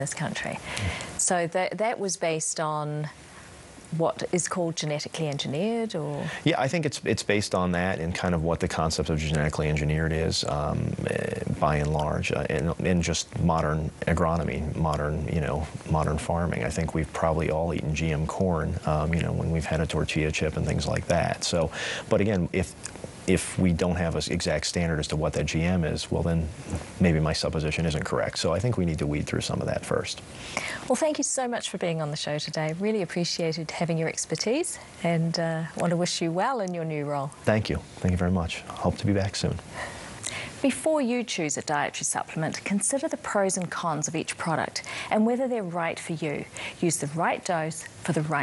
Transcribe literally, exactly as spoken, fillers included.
this country. So that, that was based on what is called genetically engineered, or? Yeah, I think it's it's based on that and kind of what the concept of genetically engineered is, um, by and large, uh, in, in just modern agronomy, modern you know modern farming. I think we've probably all eaten G M corn, um, you know, when we've had a tortilla chip and things like that. So, but again, if if we don't have an exact standard as to what that G M is, well then maybe my supposition isn't correct. So I think we need to weed through some of that first. Well, thank you so much for being on the show today. Really appreciated having your expertise, and uh, want to wish you well in your new role. Thank you. Thank you very much. Hope to be back soon. Before you choose a dietary supplement, consider the pros and cons of each product and whether they're right for you. Use the right dose for the right